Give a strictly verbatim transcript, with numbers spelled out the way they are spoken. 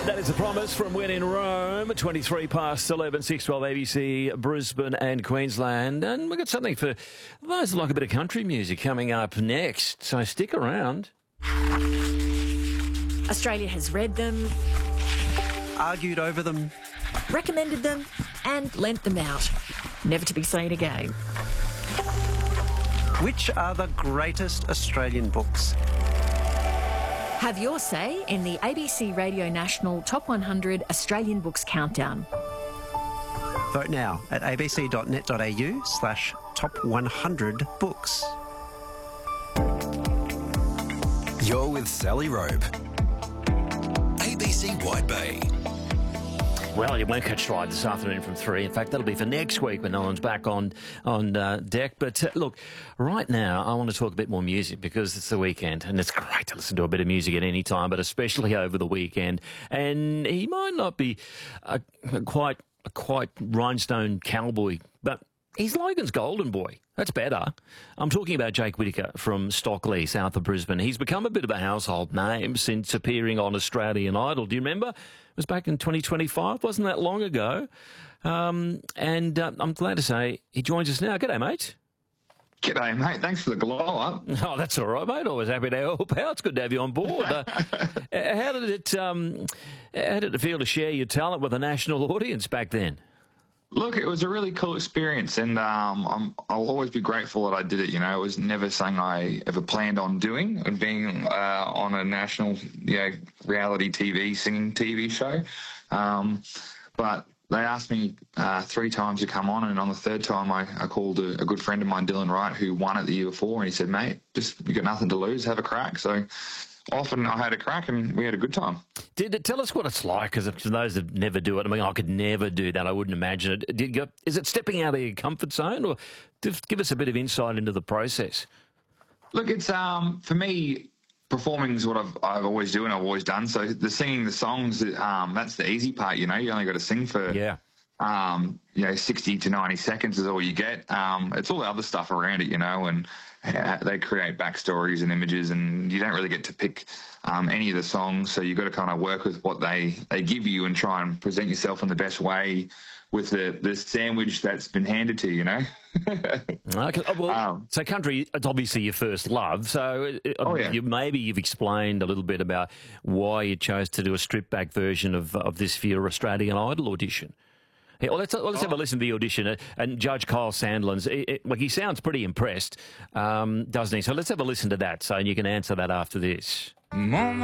That is the promise from When in Rome, twenty-three past eleven, six twelve A B C, Brisbane and Queensland. And we've got something for those who like a bit of country music coming up next, so stick around. Australia has read them, argued over them, recommended them and lent them out, never to be seen again. Which are the greatest Australian books? Have your say in the A B C Radio National Top one hundred Australian Books Countdown. Vote now at abc.net.au slash top 100 books. You're with Sally Robe. A B C White Bay. Well, you won't catch Stride this afternoon from three. In fact, that'll be for next week when no one's back on on uh, deck. But uh, look, right now I want to talk a bit more music because it's the weekend and it's great to listen to a bit of music at any time, but especially over the weekend. And he might not be a, quite a quite rhinestone cowboy, but he's Logan's golden boy. That's better. I'm talking about Jake Whittaker from Stockley, south of Brisbane. He's become a bit of a household name since appearing on Australian Idol. Do you remember? It was back in twenty twenty-five. Wasn't that long ago. Um, and uh, I'm glad to say he joins us now. G'day, mate. G'day, mate. Thanks for the glow up. Oh, that's all right, mate. Always happy to help out. It's good to have you on board. Uh, how did it? Um, how did it feel to share your talent with a national audience back then? Look, it was a really cool experience, and um, I'm, I'll always be grateful that I did it. You know, it was never something I ever planned on doing, and being uh, on a national, you know, reality T V singing T V show. Um, but they asked me uh, three times to come on, and on the third time, I, I called a, a good friend of mine, Dylan Wright, who won it the year before, and he said, "Mate, just you got nothing to lose, have a crack." So often I had a crack and we had a good time. Did it, tell us what it's like, because for those that never do it, I mean, I could never do that. I wouldn't imagine it. Did you, is it stepping out of your comfort zone, or just give us a bit of insight into the process? Look, it's um for me, performing is what I've I've always do and I've always done. So the singing the songs, um, that's the easy part. You know, you only got to sing for yeah. Um, you know, sixty to ninety seconds is all you get. Um, it's all the other stuff around it, you know, and uh, they create backstories and images, and you don't really get to pick um, any of the songs. So you've got to kind of work with what they, they give you and try and present yourself in the best way with the, the sandwich that's been handed to you, you know? Okay. Well, um, so country, it's obviously your first love. So it, oh, yeah. you, maybe you've explained a little bit about why you chose to do a stripped-back version of, of this for your Australian Idol audition. Yeah, well, let's, let's have a listen to the audition. And Judge Kyle Sandlands, it, it, like he sounds pretty impressed, um, doesn't he? So let's have a listen to that, so you can answer that after this. Mama.